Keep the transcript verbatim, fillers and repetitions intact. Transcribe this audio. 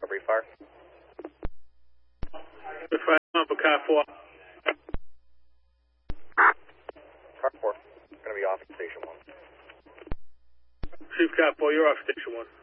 Recovery Fire. Good Friday, up for car four. Car four, going to be off at station one. Chief car four, you're off station one.